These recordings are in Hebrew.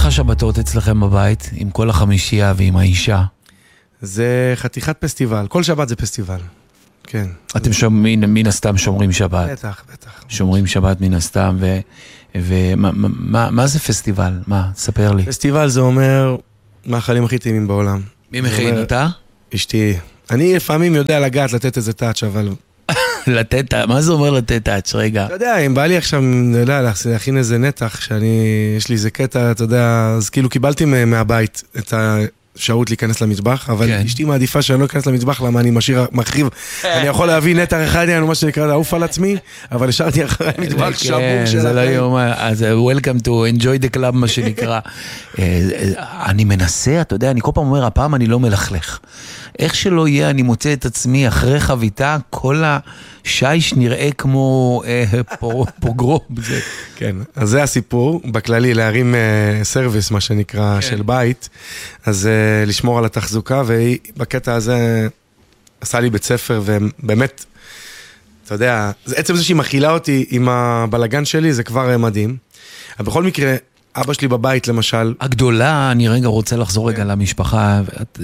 השבתות אצלכם בבית, עם כל החמישייה ועם האישה? זה חתיכת פסטיבל, כל שבת זה פסטיבל, כן. אתם מן הסתם שומרים שבת. בטח. שומרים שבת מן הסתם, ומה זה פסטיבל? מה? ספר לי. פסטיבל זה אומר מאכלים הכי טעימים בעולם. מי מכין אותה? אשתי. אני לפעמים יודע לגעת, לתת איזה טאץ', אבל... לתת, מה זה אומר לתת טאץ'? רגע. אתה יודע, אם בא לי עכשיו, להכין איזה נתח, יש לי איזה קטע, אתה יודע, אז כאילו קיבלתי מהבית את האפשרות להיכנס למטבח, אבל אשתי מעדיפה שאני לא אכנס למטבח, למה אני מרחיב, אני יכול להביא נתח אחד, אני מה שנקרא לעוף על עצמי, אבל השארתי אחרי מטבח שבור של זה לא יאומן, אז welcome to enjoy the club, מה שנקרא. אני מנסה, אתה יודע, אני כל פעם אומר, הפעם אני לא מלכלך. איך שלא יהיה, אני מוצא את עצמי אחרי חביתה, כל השיש נראה כמו פוגרום. כן, אז זה הסיפור, בכללי, להרים סרוויס, מה שנקרא, של בית, אז לשמור על התחזוקה, ובקטע הזה עשה לי בית ספר, ובאמת, אתה יודע, עצם זה שהיא מכילה אותי עם הבלגן שלי, זה כבר מדהים. אבל בכל מקרה, אבא שלי בבית למשל. הגדולה, אני רגע רוצה לחזור רגע למשפחה,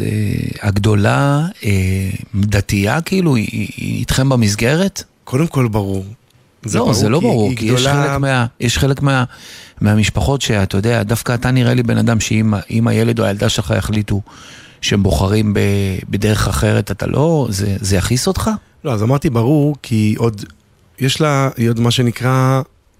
הגדולה דתייה כאילו, היא איתכם במסגרת? קודם כל ברור. לא, זה לא ברור, כי יש חלק מהמשפחות שאתה יודע, דווקא אתה נראה לי בן אדם שאם הילד או הילדה שלך יחליטו שהם בוחרים בדרך אחרת, אתה לא, זה יכניס אותך? לא, אז אמרתי ברור, כי עוד, יש לה עוד מה שנקרא,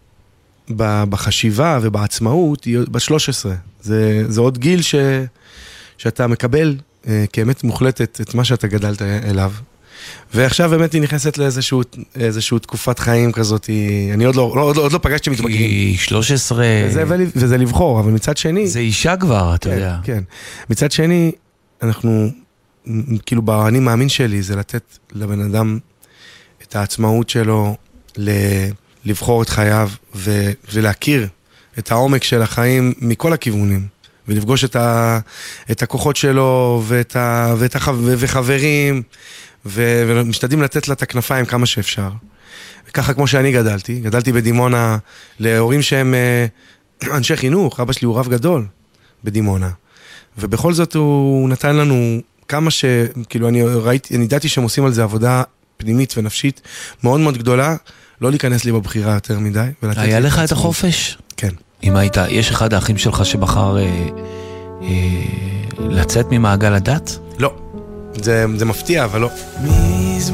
בחשיבה ובעצמאות, היא בת 13. זה עוד גיל שאתה מקבל כאמת מוחלטת את מה שאתה גדלת אליו. ועכשיו באמת היא נכנסת לאיזשהו תקופת חיים כזאת, אני עוד לא פגשתי מתבגרים. היא 13... וזה לבחור, אבל מצד שני... זה אישה כבר, אתה יודע. כן. מצד שני, אנחנו, כאילו באני מאמין שלי, זה לתת לבן אדם את העצמאות שלו, לבחור את חייו ולהכיר את העומק של החיים מכל הכיוונים, ולפגוש את הכוחות שלו וחברים, ומשתדלים לתת לה את הכנפיים כמה שאפשר. וככה כמו שאני גדלתי בדימונה להורים שהם אנשי חינוך, אבא שלי הוא רב גדול בדימונה, ובכל זאת הוא נתן לנו כמה כאילו אני ידעתי שהם עושים על זה עבודה פנימית ונפשית מאוד מאוד גדולה, לא להיכנס לי בבחירה יותר מדי. היה לך את החופש? כן. אם היית, יש אחד האחים שלך שבחר לצאת ממעגל הדת? לא. זה מפתיע, אבל לא.